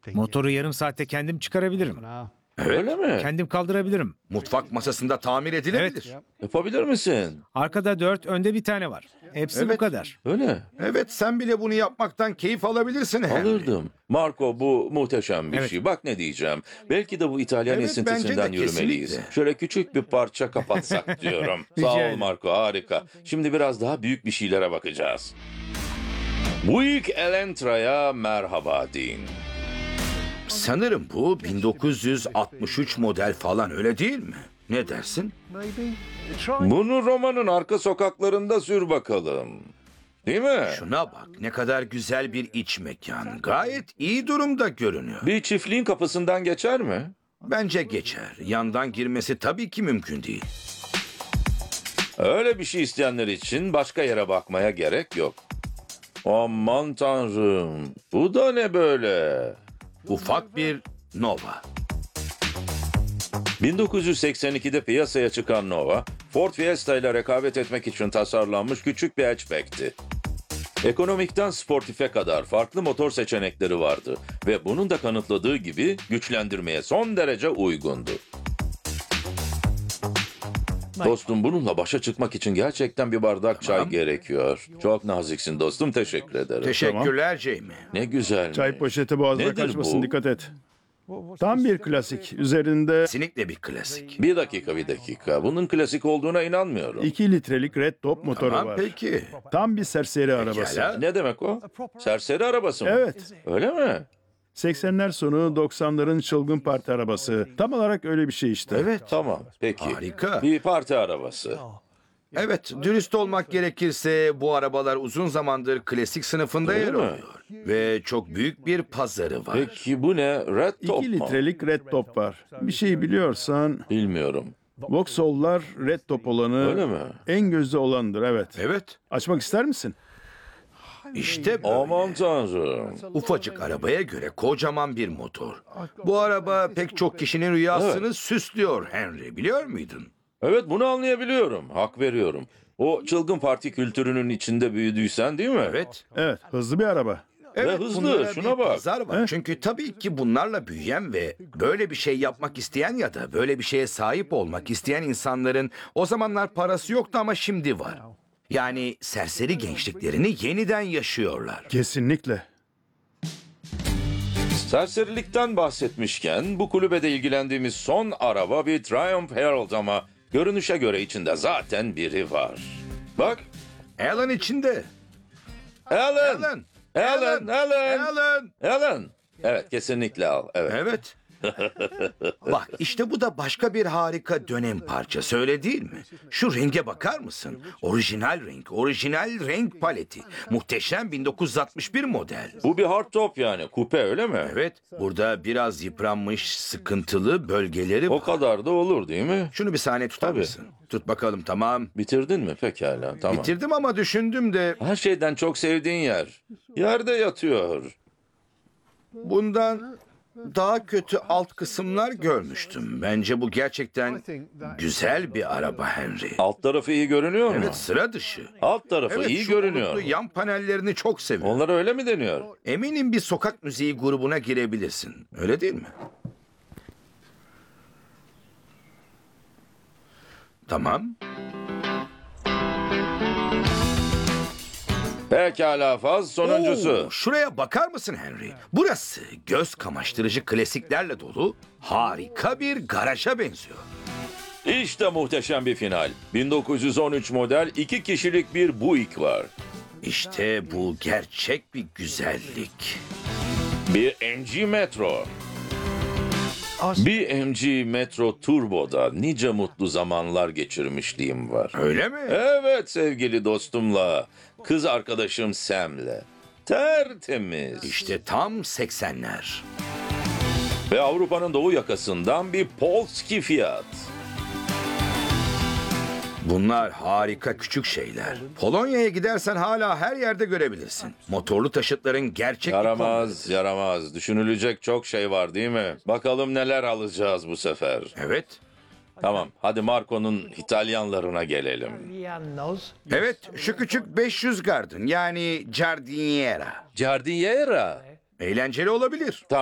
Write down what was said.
Motoru yarım saatte kendim çıkarabilirim. Öyle mi? Kendim kaldırabilirim. Mutfak masasında tamir edilebilir. Yapabilir misin? Arkada 4, önde bir tane var. Hepsi bu Evet. kadar. Öyle. Evet, sen bile bunu yapmaktan keyif alabilirsin Henry. Alırdım. Marco, bu muhteşem bir Evet. şey. Bak ne diyeceğim. Belki de bu İtalyan Evet, esintisinden bence de, yürümeliyiz. kesinlikle. Şöyle küçük bir parça kapatsak diyorum. Rica Sağ ol ederim. Marco, harika. Şimdi biraz daha büyük bir şeylere bakacağız. Buick Elantra'ya merhaba deyin. Sanırım bu 1963 model falan, öyle değil mi? Ne dersin? Bunu Roma'nın arka sokaklarında sür bakalım. Değil mi? Şuna bak, ne kadar güzel bir iç mekan. Gayet iyi durumda görünüyor. Bir çiftliğin kapısından geçer mi? Bence geçer. Yandan girmesi tabii ki mümkün değil. Öyle bir şey isteyenler için başka yere bakmaya gerek yok. Aman tanrım. Bu da ne böyle? Ufak bir Nova. 1982'de piyasaya çıkan Nova, Ford Fiesta ile rekabet etmek için tasarlanmış küçük bir hatchback'ti. Ekonomikten sportife kadar farklı motor seçenekleri vardı ve bunun da kanıtladığı gibi güçlendirmeye son derece uygundu. Dostum, bununla başa çıkmak için gerçekten bir bardak çay gerekiyor. Çok naziksin dostum, teşekkür ederim. Teşekkürler Jamie. Ne güzel. Çay poşeti boğazına Nedir kaçmasın, bu? dikkat et. Tam bir klasik. Üzerinde Kesinlikle bir klasik. Bir dakika. Bunun klasik olduğuna inanmıyorum. 2 litrelik Red Top motoru Tamam, var. peki. Tam bir serseri arabası. Pekala. Ne demek o? Serseri arabası mı? Evet. Öyle mi? 80'ler sonu 90'ların çılgın parti arabası. Tam olarak öyle bir şey işte. Evet. Tamam, peki. Harika. Bir parti arabası. Evet, dürüst olmak gerekirse bu arabalar uzun zamandır klasik sınıfında Öyle yer mi? alıyor. Ve çok büyük bir pazarı var. Peki bu ne? Red 2 Top mu? litrelik Red Top var. Bir şey biliyorsan Bilmiyorum. Vauxhall'lar Red Top olanı Öyle mi? en gözde olandır, evet. Evet, Açmak ister misin? işte böyle. Aman tanrım. Ufacık arabaya göre kocaman bir motor. Bu araba pek çok kişinin rüyasını süslüyor Henry, biliyor muydun? Evet, bunu anlayabiliyorum. Hak veriyorum. O çılgın parti kültürünün içinde büyüdüysen değil mi? Evet. Evet, hızlı bir araba. Evet, hızlı, bunlara şuna bir bak. pazar var. Çünkü tabii ki bunlarla büyüyen ve böyle bir şey yapmak isteyen ya da böyle bir şeye sahip olmak isteyen insanların o zamanlar parası yoktu ama şimdi var. Yani serseri gençliklerini yeniden yaşıyorlar. Kesinlikle. Serserilikten bahsetmişken bu kulübede ilgilendiğimiz son araba bir Triumph Herald ama görünüşe göre içinde zaten biri var. Bak, Alan içinde. Alan. Alan. Alan. Alan. Alan. Evet, kesinlikle al. Evet. Evet. Bak, işte bu da başka bir harika dönem parçası, öyle değil mi? Şu renge bakar mısın? Orijinal renk paleti. Muhteşem 1961 model. Bu bir hardtop yani, kupe öyle mi? Evet, burada biraz yıpranmış, sıkıntılı bölgeleri O var. kadar da olur değil mi? Şunu bir saniye tutar Tabii. mısın? Tut bakalım, tamam. Bitirdin mi? Pekala, tamam. Bitirdim ama düşündüm de Her şeyden çok sevdiğin yer. Yerde yatıyor. bundan daha kötü alt kısımlar görmüştüm. Bence bu gerçekten güzel bir araba Henry. Alt tarafı iyi görünüyor mu? Evet, sıra dışı. Alt tarafı Evet, iyi şu görünüyor. bulutlu yan panellerini çok seviyorum. Onlara öyle mi deniyor? Eminim bir sokak müziği grubuna girebilirsin. Öyle değil mi? Tamam. Pekala Faz, sonuncusu. Oo, şuraya bakar mısın Henry? Burası göz kamaştırıcı klasiklerle dolu harika bir garaja benziyor. İşte muhteşem bir final. 1913 model 2 kişilik bir Buick var. İşte bu gerçek bir güzellik. Bir MG Metro. Bir MG Metro Turbo'da nice mutlu zamanlar geçirmişliğim var. Öyle mi? Evet sevgili dostumla, kız arkadaşım Sam'le. Tertemiz. İşte tam 80'ler. Ve Avrupa'nın doğu yakasından bir Polski Fiat. Bunlar harika küçük şeyler. Polonya'ya gidersen hala her yerde görebilirsin. Motorlu taşıtların gerçek Yaramaz. Düşünülecek çok şey var değil mi? Bakalım neler alacağız bu sefer. Evet. Tamam, hadi Marco'nun İtalyanlarına gelelim. Evet, şu küçük 500 Garden yani Giardiniera. Giardiniera. Eğlenceli olabilir.